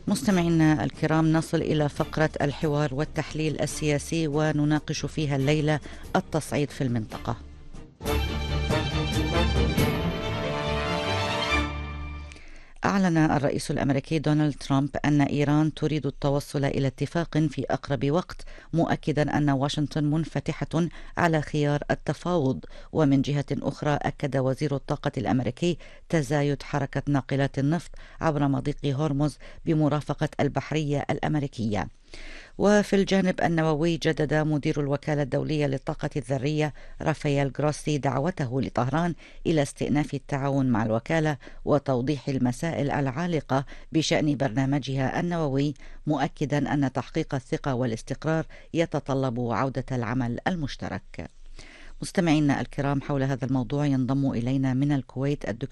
مستمعينا الكرام، نصل إلى فقرة الحوار والتحليل السياسي ونناقش فيها الليلة التصعيد في المنطقة. أعلن الرئيس الأمريكي دونالد ترامب أن إيران تريد التوصل إلى اتفاق في أقرب وقت، مؤكدا أن واشنطن منفتحة على خيار التفاوض. ومن جهة أخرى، أكد وزير الطاقة الأمريكي تزايد حركة ناقلات النفط عبر مضيق هرمز بمرافقة البحرية الأمريكية. وفي الجانب النووي، جدد مدير الوكالة الدولية للطاقة الذرية رافائيل جروسي دعوته لطهران إلى استئناف التعاون مع الوكالة وتوضيح المسائل العالقة بشأن برنامجها النووي، مؤكدا أن تحقيق الثقة والاستقرار يتطلب عودة العمل المشترك. مستمعينا الكرام، حول هذا الموضوع ينضم إلينا من الكويت الدكتور